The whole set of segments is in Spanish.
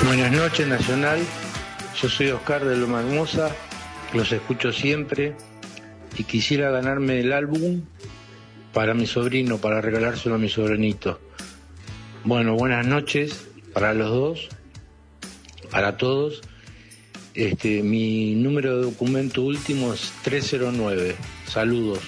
Buenas noches, Nacional. Yo soy Oscar de Loma Hermosa, los escucho siempre y quisiera ganarme el álbum para mi sobrino, para regalárselo a mi sobrinito. Bueno, buenas noches para los dos, para todos. Mi número de documento último es 309. Saludos.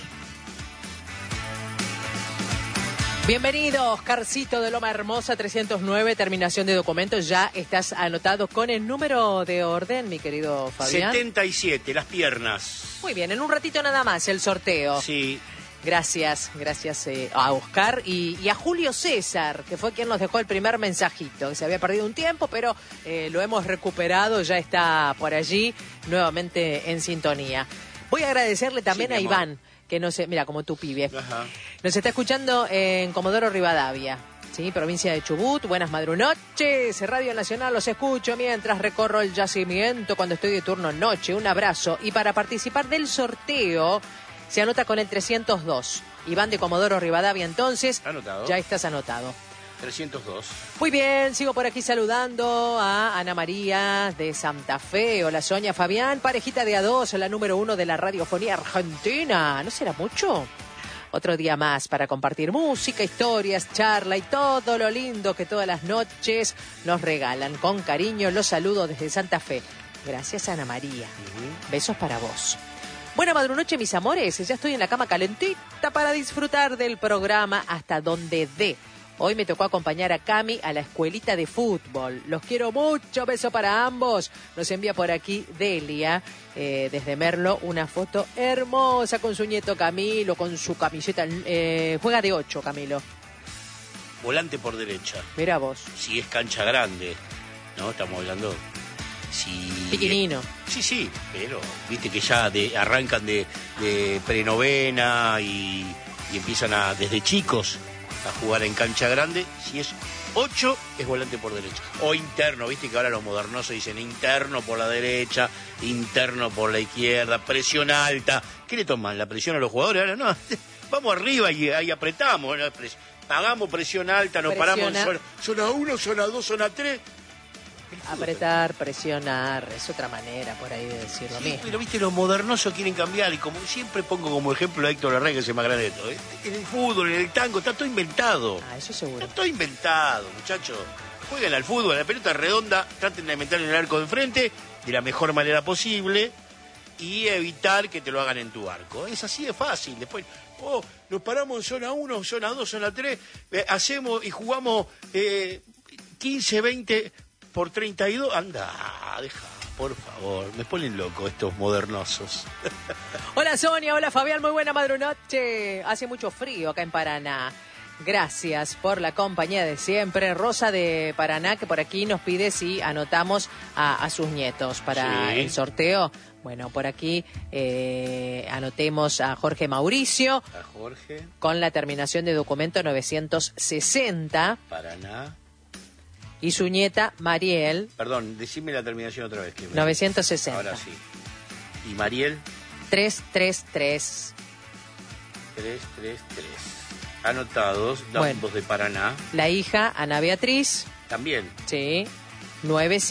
Bienvenido, Oscarcito de Loma Hermosa, 309, terminación de documentos. Ya estás anotado con el número de orden, mi querido Fabián. 77, las piernas. Muy bien, en un ratito nada más el sorteo. Sí. Gracias a Oscar y a Julio César, que fue quien nos dejó el primer mensajito, que se había perdido un tiempo, pero lo hemos recuperado, ya está por allí, nuevamente en sintonía. Voy a agradecerle también a Iván, que no sé, mira, como tu pibe. Ajá. Nos está escuchando en Comodoro Rivadavia, ¿sí? Provincia de Chubut. Buenas madrunoches. Radio Nacional, los escucho mientras recorro el yacimiento cuando estoy de turno noche. Un abrazo. Y para participar del sorteo, se anota con el 302. Iván de Comodoro Rivadavia, entonces. Anotado. Ya estás anotado. 302. Muy bien, sigo por aquí saludando a Ana María de Santa Fe. Hola, Sonia, Fabián, parejita de A2, la número 1 de la radiofonía argentina. ¿No será mucho? Otro día más para compartir música, historias, charla y todo lo lindo que todas las noches nos regalan. Con cariño los saludo desde Santa Fe. Gracias, Ana María. Besos para vos. Buena madrunoche, mis amores. Ya estoy en la cama calentita para disfrutar del programa hasta donde dé. Hoy me tocó acompañar a Cami a la escuelita de fútbol. Los quiero mucho, beso para ambos. Nos envía por aquí Delia, desde Merlo, una foto hermosa con su nieto Camilo, con su camiseta. Juega de 8, Camilo. Volante por derecha. Mira vos. Si es cancha grande, ¿no? Estamos hablando... Piquinino. Sí, pero viste que ya arrancan de prenovena y empiezan desde chicos a jugar en cancha grande. Si es 8, es volante por derecha. O interno, viste que ahora los modernosos dicen interno por la derecha, interno por la izquierda, presión alta. ¿Qué le toman? ¿La presión a los jugadores? Ahora no, vamos arriba y ahí apretamos. Pagamos presión alta, nos paramos en zona 1, zona 2, zona 3. Apretar, presionar, es otra manera por ahí de decirlo mismo. Pero viste, los modernosos quieren cambiar y como siempre pongo como ejemplo a Héctor Larraín, que es el más grande de todo. En el fútbol, en el tango, está todo inventado. Eso seguro. Está todo inventado, muchachos. Jueguen al fútbol, a la pelota redonda, traten de meterle en el arco de enfrente de la mejor manera posible y evitar que te lo hagan en tu arco. Es así de fácil. Después, nos paramos en zona 1, zona 2, zona 3, hacemos y jugamos 15, 20... por 32, anda, deja, por favor, me ponen loco estos modernosos. Hola Sonia, hola Fabián, muy buena madrunoche. Hace mucho frío acá en Paraná. Gracias por la compañía de siempre. Rosa de Paraná, que por aquí nos pide si anotamos a sus nietos para el sorteo. Bueno, por aquí anotemos a Jorge Mauricio. A Jorge. Con la terminación de documento 960. Paraná. Y su nieta, Mariel. Perdón, decime la terminación otra vez. 960. Ahora sí. ¿Y Mariel? 333. 333. Anotados, ambos de Paraná. La hija, Ana Beatriz. También. Sí. 9